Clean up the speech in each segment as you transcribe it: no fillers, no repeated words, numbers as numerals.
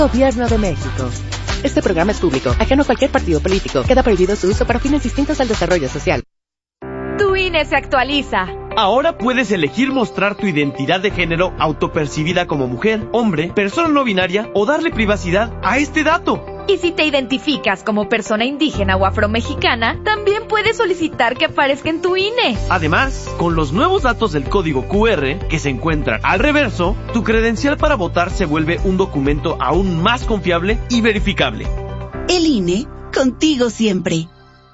Gobierno de México. Este programa es público, ajeno a cualquier partido político. Queda prohibido su uso para fines distintos al desarrollo social. Tu INE se actualiza. Ahora puedes elegir mostrar tu identidad de género autopercibida como mujer, hombre, persona no binaria o darle privacidad a este dato. Y si te identificas como persona indígena o afromexicana, también puedes solicitar que aparezca en tu INE. Además, con los nuevos datos del código QR que se encuentran al reverso, tu credencial para votar se vuelve un documento aún más confiable y verificable. El INE, contigo siempre.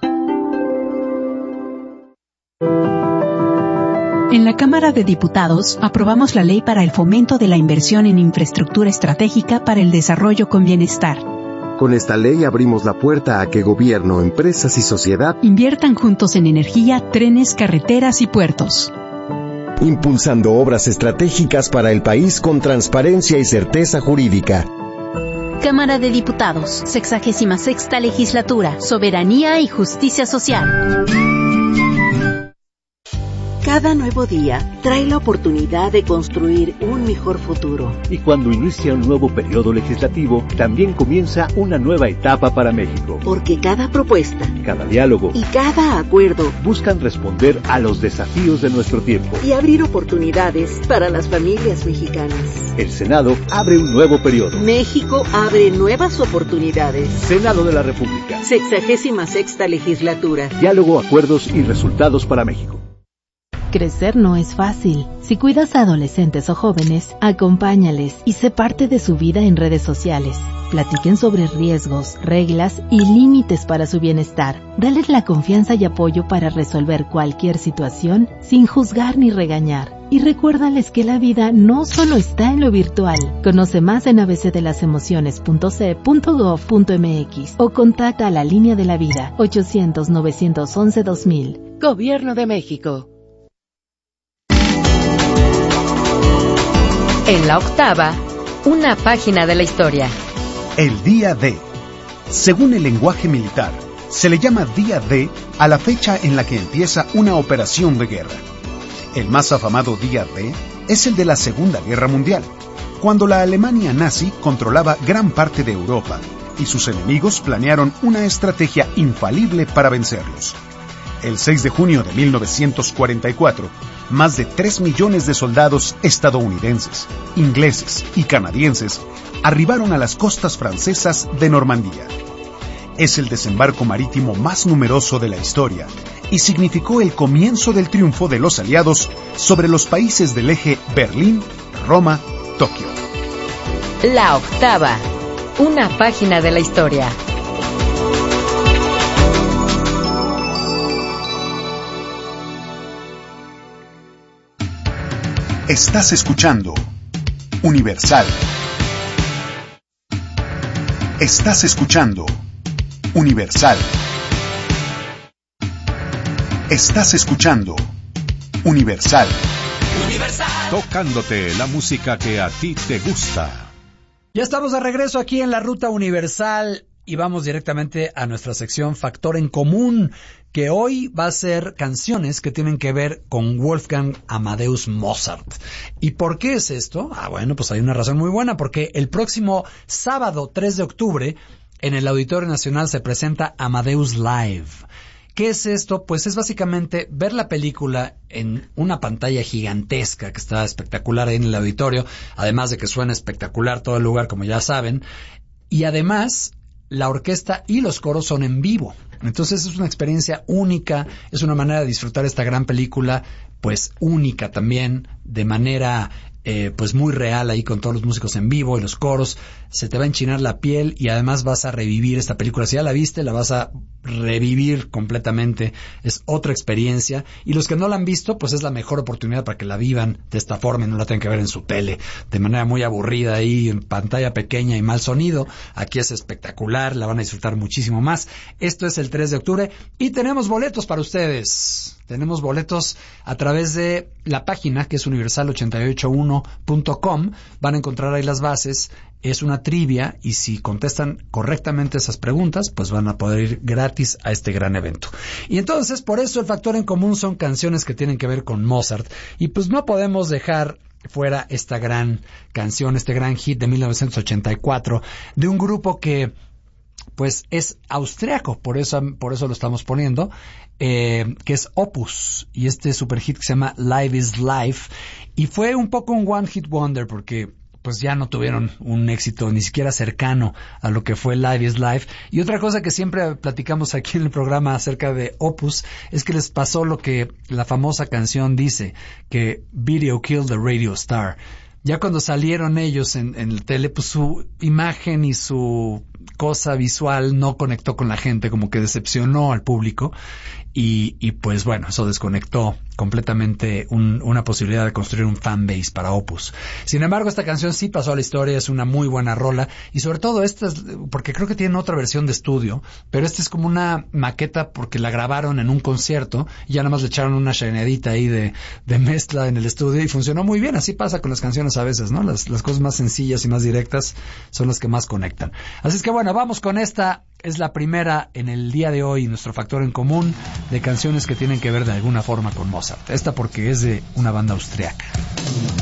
En la Cámara de Diputados aprobamos la Ley para el Fomento de la Inversión en Infraestructura Estratégica para el Desarrollo con Bienestar. Con esta ley abrimos la puerta a que gobierno, empresas y sociedad inviertan juntos en energía, trenes, carreteras y puertos. Impulsando obras estratégicas para el país con transparencia y certeza jurídica. Cámara de Diputados, 66ª Legislatura, Soberanía y Justicia Social. Cada nuevo día trae la oportunidad de construir un mejor futuro. Y cuando inicia un nuevo periodo legislativo, también comienza una nueva etapa para México. Porque cada propuesta, cada diálogo y cada acuerdo buscan responder a los desafíos de nuestro tiempo y abrir oportunidades para las familias mexicanas. El Senado abre un nuevo periodo. México abre nuevas oportunidades. Senado de la República. 66ª Legislatura. Diálogo, acuerdos y resultados para México. Crecer no es fácil. Si cuidas a adolescentes o jóvenes, acompáñales y sé parte de su vida en redes sociales. Platiquen sobre riesgos, reglas y límites para su bienestar. Dales la confianza y apoyo para resolver cualquier situación sin juzgar ni regañar. Y recuérdales que la vida no solo está en lo virtual. Conoce más en abcdelasemociones.ce.gov.mx o contacta a la Línea de la Vida 800-911-2000. Gobierno de México. En la octava, una página de la historia. El Día D. Según el lenguaje militar, se le llama Día D a la fecha en la que empieza una operación de guerra. El más afamado Día D es el de la Segunda Guerra Mundial, cuando la Alemania nazi controlaba gran parte de Europa y sus enemigos planearon una estrategia infalible para vencerlos. El 6 de junio de 1944, más de 3 millones de soldados estadounidenses, ingleses y canadienses arribaron a las costas francesas de Normandía. Es el desembarco marítimo más numeroso de la historia y significó el comienzo del triunfo de los aliados sobre los países del eje Berlín, Roma, Tokio. La octava, una página de la historia. Estás escuchando Universal. Estás escuchando Universal. Estás escuchando Universal. Universal. Tocándote la música que a ti te gusta. Ya estamos de regreso aquí en la Ruta Universal y vamos directamente a nuestra sección Factor en Común, que hoy va a ser canciones que tienen que ver con Wolfgang Amadeus Mozart. ¿Y por qué es esto? Bueno, pues hay una razón muy buena, porque el próximo sábado 3 de octubre en el Auditorio Nacional se presenta Amadeus Live. ¿Qué es esto? Pues es básicamente ver la película en una pantalla gigantesca que está espectacular ahí en el auditorio, además de que suena espectacular todo el lugar, como ya saben, y además la orquesta y los coros son en vivo. Entonces es una experiencia única, es una manera de disfrutar esta gran película, pues única también, de manera pues muy real ahí con todos los músicos en vivo y los coros. Se te va a enchinar la piel y además vas a revivir esta película. Si ya la viste, la vas a revivir completamente. Es otra experiencia. Y los que no la han visto, pues es la mejor oportunidad para que la vivan de esta forma y no la tengan que ver en su tele de manera muy aburrida ahí en pantalla pequeña y mal sonido. Aquí es espectacular, la van a disfrutar muchísimo más. Esto es el 3 de octubre y tenemos boletos para ustedes. Tenemos boletos a través de la página que es universal881.com. Van a encontrar ahí las bases. Es una trivia y si contestan correctamente esas preguntas, pues van a poder ir gratis a este gran evento. Y entonces, por eso el factor en común son canciones que tienen que ver con Mozart. Y pues no podemos dejar fuera esta gran canción, este gran hit de 1984 de un grupo que pues es austriaco, por eso lo estamos poniendo, que es Opus, y este super hit que se llama Live is Life, y fue un poco un one hit wonder porque pues ya no tuvieron un éxito ni siquiera cercano a lo que fue Live is Life. Y otra cosa que siempre platicamos aquí en el programa acerca de Opus es que les pasó lo que la famosa canción dice, que Video Killed the Radio Star. Ya cuando salieron ellos en el tele, pues su imagen y su cosa visual no conectó con la gente, como que decepcionó al público y pues bueno, eso desconectó completamente una posibilidad de construir un fanbase para Opus. Sin embargo, esta canción sí pasó a la historia, es una muy buena rola, y sobre todo esta es, porque creo que tienen otra versión de estudio, pero esta es como una maqueta porque la grabaron en un concierto y ya nada más le echaron una shaneadita ahí de mezcla en el estudio y funcionó muy bien. Así pasa con las canciones a veces, ¿no? Las cosas más sencillas y más directas son las que más conectan. Así es que bueno, vamos con esta. Es la primera en el día de hoy, nuestro factor en común de canciones que tienen que ver de alguna forma con Mozart. Esta porque es de una banda austriaca.